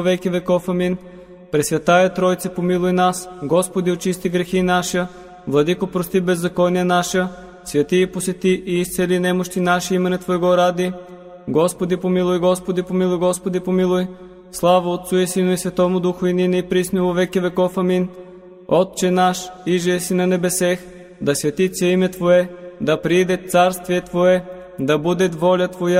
веки веков. Амин. Пресвятая Тройце, помилуй нас. Господи, очисти грехи наша. Владико, прости беззакония наша. Святи и посети и изцели немощи наши имене Твоего ради. Господи, помилуй, Господи, помилуй, Господи, помилуй. Слава Отцу и Сину и Святому Духу, и нине и присно во веки веков. Амин. Отче наш, иже си на небесех, да свети се име Твое, да прииде царствие Твое, да будет воля Твоя